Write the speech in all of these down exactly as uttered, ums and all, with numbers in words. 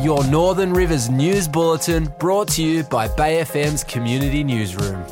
Your Northern Rivers News Bulletin, brought to you by Bay F M's Community Newsroom.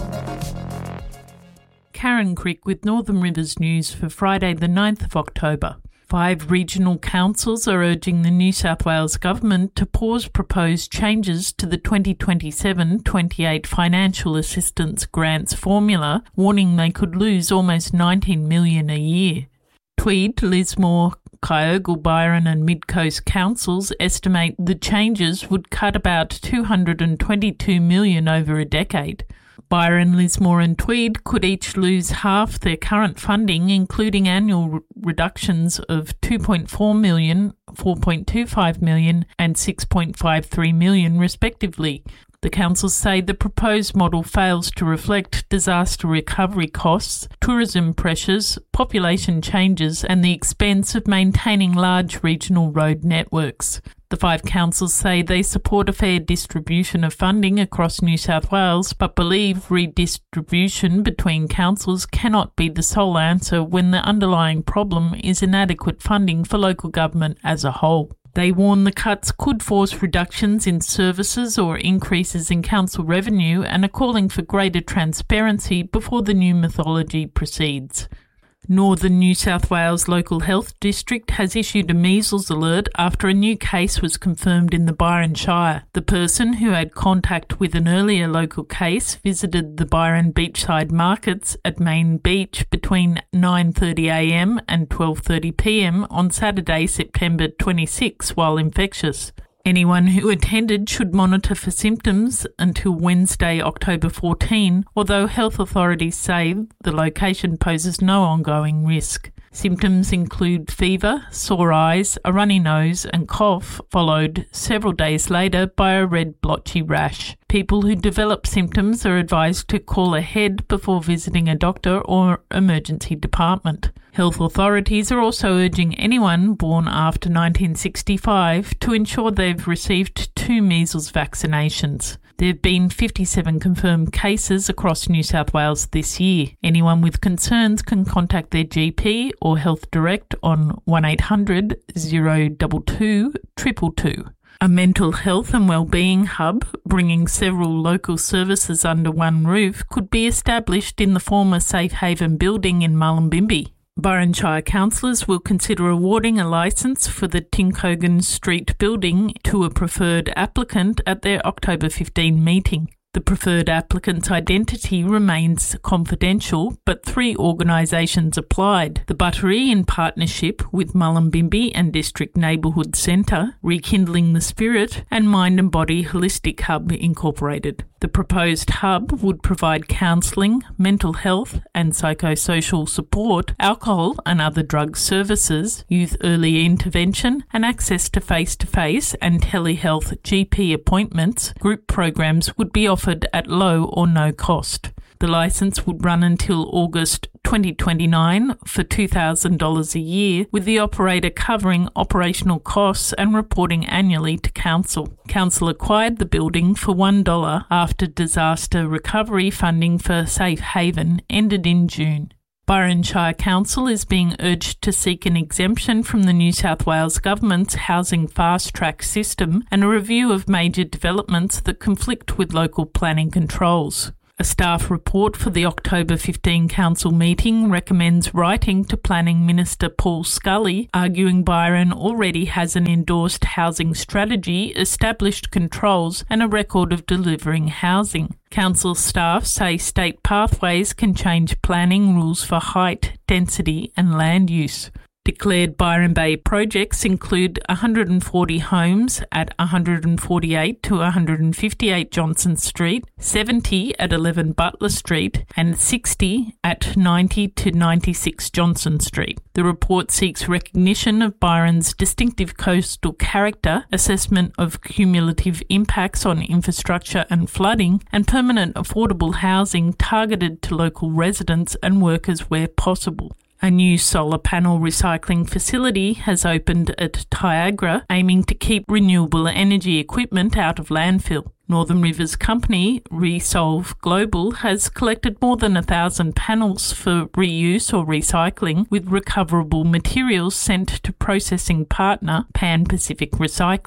Karen Crick with Northern Rivers News for Friday the ninth of October. Five regional councils are urging the New South Wales Government to pause proposed changes to the twenty twenty-seven twenty-eight Financial Assistance Grants formula, warning they could lose almost nineteen million dollars a year. Tweed, Lismore, Kyogle, Byron and Mid-Coast councils estimate the changes would cut about two hundred twenty-two million dollars over a decade. Byron, Lismore and Tweed could each lose half their current funding, including annual r- reductions of two point four million dollars, four point two five million dollars and six point five three million dollars respectively. The councils say the proposed model fails to reflect disaster recovery costs, tourism pressures, population changes and the expense of maintaining large regional road networks. The five councils say they support a fair distribution of funding across New South Wales, but believe redistribution between councils cannot be the sole answer when the underlying problem is inadequate funding for local government as a whole. They warn the cuts could force reductions in services or increases in council revenue and are calling for greater transparency before the new methodology proceeds. Northern New South Wales Local Health District has issued a measles alert after a new case was confirmed in the Byron Shire. The person, who had contact with an earlier local case, visited the Byron beachside markets at Main Beach between nine thirty a m and twelve thirty p m on Saturday, September twenty-sixth, while infectious. Anyone who attended should monitor for symptoms until Wednesday, October fourteenth, although health authorities say the location poses no ongoing risk. Symptoms include fever, sore eyes, a runny nose and cough, followed several days later by a red blotchy rash. People who develop symptoms are advised to call ahead before visiting a doctor or emergency department. Health authorities are also urging anyone born after nineteen sixty-five to ensure they've received two measles vaccinations. There have been fifty-seven confirmed cases across New South Wales this year. Anyone with concerns can contact their G P or Health Direct on one eight hundred, zero two two, two two two. A mental health and wellbeing hub, bringing several local services under one roof, could be established in the former Safe Haven building in Mullumbimby. Byron Shire councillors will consider awarding a licence for the Tinkogan Street building to a preferred applicant at their October fifteenth meeting. The preferred applicant's identity remains confidential, but three organisations applied. The Buttery, in partnership with Mullumbimby and District Neighbourhood Centre, Rekindling the Spirit, and Mind and Body Holistic Hub Incorporated. The proposed hub would provide counselling, mental health and psychosocial support, alcohol and other drug services, youth early intervention and access to face-to-face and telehealth G P appointments. Group programs would be offered at low or no cost. The licence would run until August twenty twenty-nine for two thousand dollars a year, with the operator covering operational costs and reporting annually to Council. Council acquired the building for one dollar after disaster recovery funding for Safe Haven ended in June. Byron Shire Council is being urged to seek an exemption from the New South Wales Government's housing fast-track system and a review of major developments that conflict with local planning controls. A staff report for the October fifteenth Council meeting recommends writing to Planning Minister Paul Scully, arguing Byron already has an endorsed housing strategy, established controls and a record of delivering housing. Council staff say state pathways can change planning rules for height, density and land use. Declared Byron Bay projects include one hundred forty homes at one forty-eight to one fifty-eight Johnson Street, seventy at eleven Butler Street and sixty at ninety to ninety-six Johnson Street. The report seeks recognition of Byron's distinctive coastal character, assessment of cumulative impacts on infrastructure and flooding, and permanent affordable housing targeted to local residents and workers where possible. A new solar panel recycling facility has opened at Tyagra, aiming to keep renewable energy equipment out of landfill. Northern Rivers company Resolve Global has collected more than a thousand panels for reuse or recycling, with recoverable materials sent to processing partner Pan Pacific Recycling.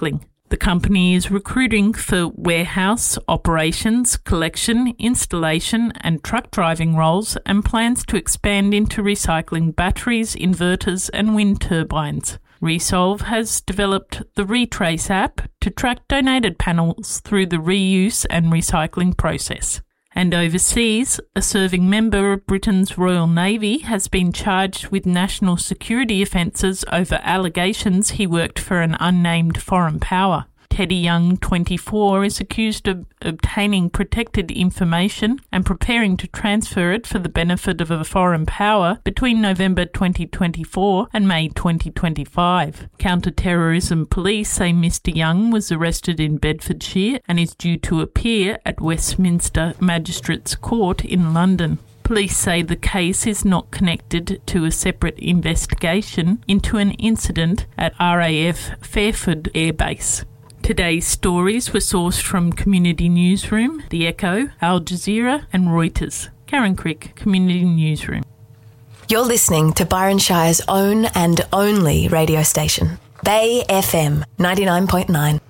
The company is recruiting for warehouse, operations, collection, installation and truck driving roles and plans to expand into recycling batteries, inverters and wind turbines. Resolve has developed the Retrace app to track donated panels through the reuse and recycling process. And overseas, a serving member of Britain's Royal Navy has been charged with national security offences over allegations he worked for an unnamed foreign power. Teddy Young, twenty-four, is accused of obtaining protected information and preparing to transfer it for the benefit of a foreign power between November twenty twenty-four and May twenty twenty-five. Counter-terrorism police say Mister Young was arrested in Bedfordshire and is due to appear at Westminster Magistrates Court in London. Police say the case is not connected to a separate investigation into an incident at R A F Fairford Air Base. Today's stories were sourced from Community Newsroom, The Echo, Al Jazeera and Reuters. Karen Crick, Community Newsroom. You're listening to Byron Shire's own and only radio station, Bay F M ninety-nine point nine.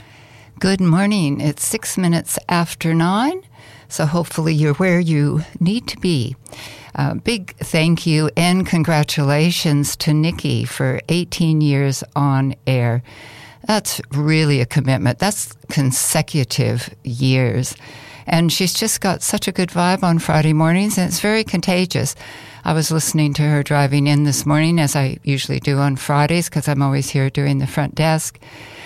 Good morning. It's six minutes after nine, so hopefully you're where you need to be. Uh, big thank you and congratulations to Nikki for eighteen years on air. That's really a commitment. That's consecutive years. And she's just got such a good vibe on Friday mornings, and it's very contagious. I was listening to her driving in this morning, as I usually do on Fridays, because I'm always here doing the front desk.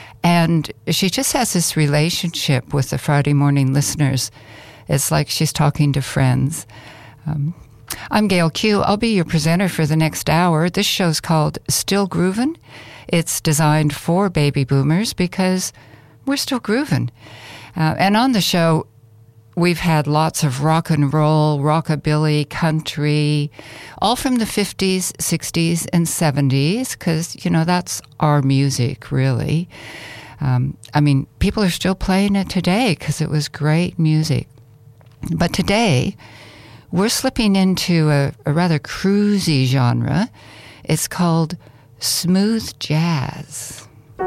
And she just has this relationship with the Friday morning listeners. It's like she's talking to friends. Um, I'm Gail Q. I'll be your presenter for the next hour. This show's called Still Groovin'. It's designed for baby boomers because we're still grooving. Uh, and on the show, we've had lots of rock and roll, rockabilly, country, all from the fifties, sixties, and seventies, because, you know, that's our music, really. Um, I mean, people are still playing it today because it was great music. But today, we're slipping into a, a rather cruisy genre. It's called smooth jazz.